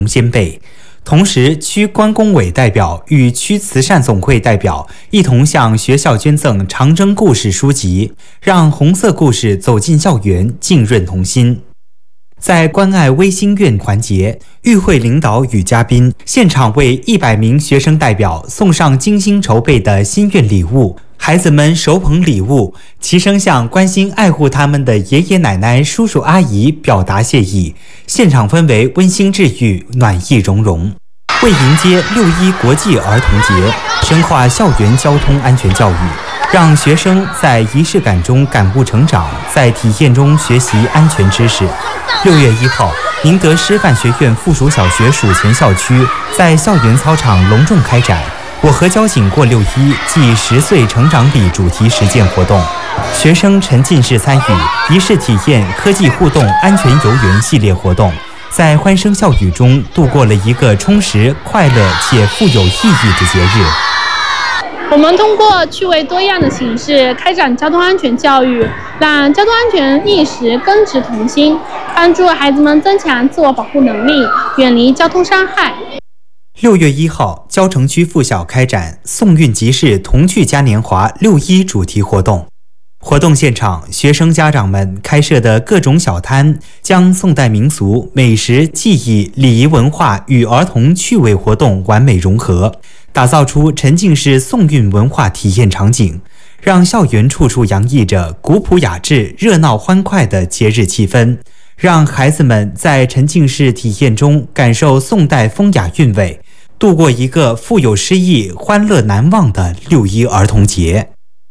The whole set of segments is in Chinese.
先辈。同时，区关工委代表与区慈善总会代表一同向学校捐赠长征故事书籍，让红色故事走进校园，浸润童心。在关爱微心愿环节，与会领导与嘉宾现场为100名学生代表送上精心筹备的心愿礼物，孩子们手捧礼物，齐声向关心爱护他们的爷爷奶奶、叔叔阿姨表达谢意，现场氛围温馨治愈，暖意融融。为迎接6·1国际儿童节，深化校园交通安全教育，让学生在仪式感中感悟成长，在体验中学习安全知识。6月1号，宁德师范学院附属小学署前校区在校园操场隆重开展“我和交警过6·1”暨10岁成长礼主题实践活动，学生沉浸式参与仪式体验、科技互动、安全游园系列活动，在欢声笑语中度过了一个充实、快乐且富有意义的节日。 我们通过趣味多样的形式开展交通安全教育，让交通安全意识根植童心，帮助孩子们增强自我保护能力，远离交通伤害。 6月1号，蕉城区附小开展送运集市童趣嘉年华6·1主题活动。活动现场，学生家长们开设的各种小摊，将宋代民俗、美食、技艺、礼仪文化与儿童趣味活动完美融合，打造出沉浸式送运文化体验场景，让校园处处洋溢着古朴雅致、热闹欢快的节日气氛，让孩子们在沉浸式体验中感受宋代风雅韵味，度过一个富有诗意、欢乐难忘的6·1儿童节。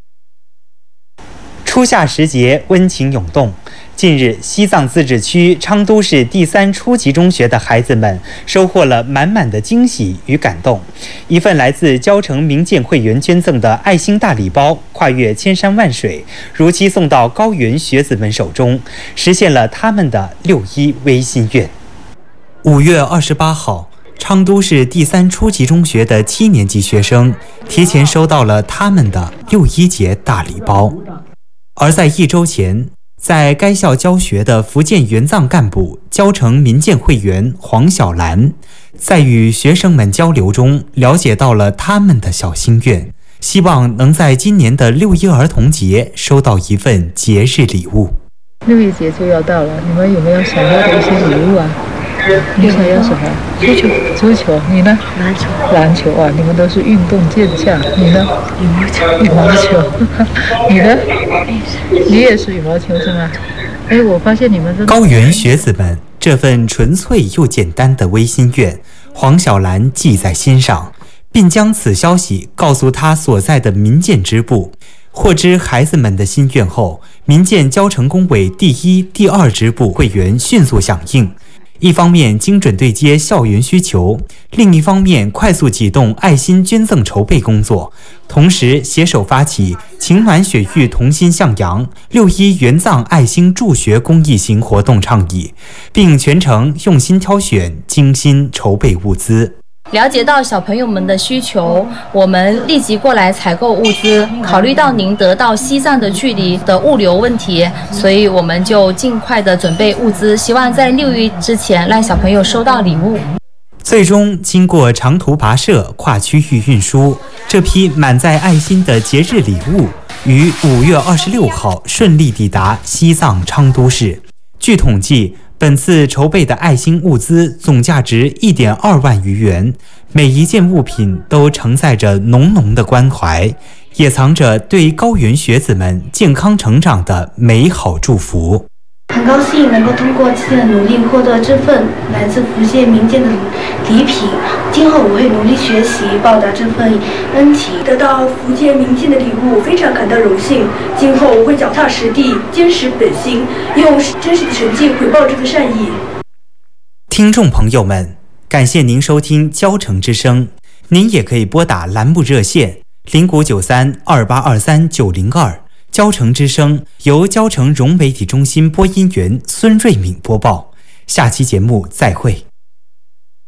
初夏时节，温情涌动。近日，西藏自治区昌都市第3初级中学的孩子们收获了满满的惊喜与感动。一份来自蕉城民建会员捐赠的爱心大礼包，跨越千山万水，如期送到高原学子们手中，实现了他们的6·1微心愿。5月28号。昌都市第3初级中学的7年级学生提前收到了他们的6·1节大礼包。而在1周前，在该校教学的福建援藏干部、蕉城民建会员黄小兰，在与学生们交流中了解到了他们的小心愿，希望能在今年的6·1儿童节收到一份节日礼物。 6·1节就要到了，你们有没有想要的一些礼物啊？你想要什么？足球。你呢？篮球啊！你们都是运动健将。你呢？羽毛球。你呢？你也是羽毛球是吗？哎，我发现你们真的高原学子们这份纯粹又简单的微心愿，黄小兰记在心上，并将此消息告诉他所在的民建支部。获知孩子们的心愿后，民建蕉城工委第1、第2支部会员迅速响应。一方面精准对接校园需求，另一方面快速启动爱心捐赠筹备工作，同时携手发起情暖雪域同心向阳6·1援藏爱心助学公益型活动倡议，并全程用心挑选、精心筹备物资。 了解到小朋友们的需求，我们立即过来采购物资。考虑到宁德到西藏的距离的物流问题，所以我们就尽快的准备物资，希望在6·1之前让小朋友收到礼物。 最终经过长途跋涉、跨区域运输，这批满载爱心的节日礼物于5月26号顺利抵达西藏昌都市。据统计，本次筹备的爱心物资总价值1.2万余元，每一件物品都承载着浓浓的关怀，也藏着对高原学子们健康成长的美好祝福。 很高兴能够通过自己的努力获得这份来自福建民间的礼品，今后我会努力学习，报答这份恩情。 得到福建民间的礼物，非常感到荣幸。今后我会脚踏实地，坚持本心，用真实的成绩回报这份善意。 听众朋友们，感谢您收听蕉城之声，您也可以拨打栏目热线09932823-902。蕉城之声由蕉城融媒体中心播音员孙瑞敏播报。下期节目再会。